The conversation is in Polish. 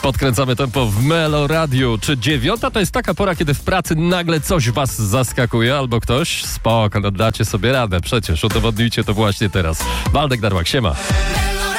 Podkręcamy tempo w Melo Radiu. Czy 9 to jest taka pora, kiedy w pracy nagle coś was zaskakuje albo ktoś? Spoko, no dacie sobie radę. Przecież udowodnijcie to właśnie teraz. Waldek Darłak, siema.